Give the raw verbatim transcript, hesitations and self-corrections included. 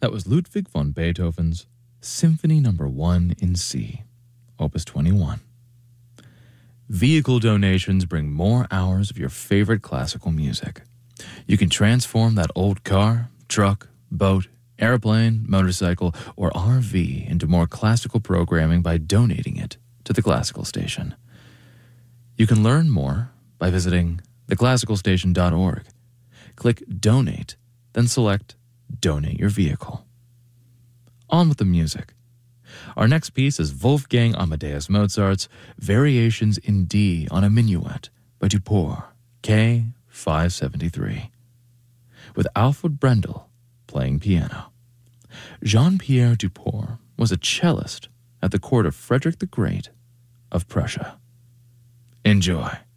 That was Ludwig von Beethoven's Symphony Number one in C, Opus twenty-one. Vehicle donations bring more hours of your favorite classical music. You can transform that old car, truck, boat, airplane, motorcycle, or R V into more classical programming by donating it to the Classical Station. You can learn more by visiting the classical station dot org. Click Donate, then select Donate Your Vehicle. On with the music. Our next piece is Wolfgang Amadeus Mozart's Variations in D on a Minuet by Duport, K five seventy-three, with Alfred Brendel playing piano. Jean-Pierre Duport was a cellist at the court of Frederick the Great of Prussia. Enjoy.